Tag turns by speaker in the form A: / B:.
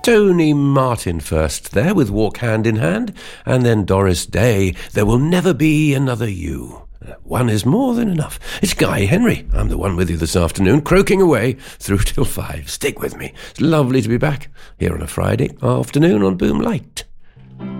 A: Tony Martin first there with Walk Hand in Hand, and then Doris Day, There Will Never Be Another You. One is more than enough. It's Guy Henry. I'm the one with you this afternoon, croaking away through till 5. Stick with me. It's lovely to be back here on a Friday afternoon on Boom Light.